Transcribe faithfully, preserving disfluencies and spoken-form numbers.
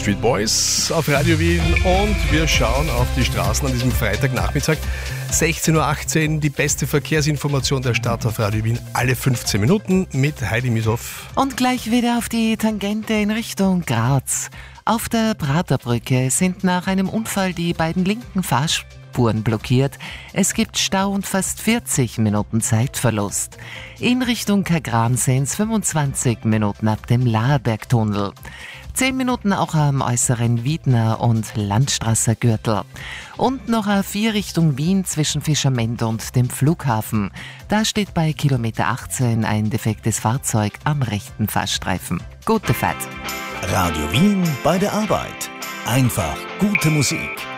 Backstreet Boys auf Radio Wien und wir schauen auf die Straßen an diesem Freitagnachmittag. sechzehn Uhr achtzehn, die beste Verkehrsinformation der Stadt auf Radio Wien, alle fünfzehn Minuten mit Heidi Misow. Und gleich wieder auf die Tangente in Richtung Graz. Auf der Praterbrücke sind nach einem Unfall die beiden linken Fahrspuren blockiert. Es gibt Stau und fast vierzig Minuten Zeitverlust. In Richtung Kagran sind es fünfundzwanzig Minuten ab dem Laherbergtunnel. zehn Minuten auch am äußeren Wiedner und Landstrasser Gürtel. Und noch A vier Richtung Wien zwischen Fischermende und dem Flughafen. Da steht bei Kilometer achtzehn ein defektes Fahrzeug am rechten Fahrstreifen. Gute Fahrt. Radio Wien bei der Arbeit. Einfach gute Musik.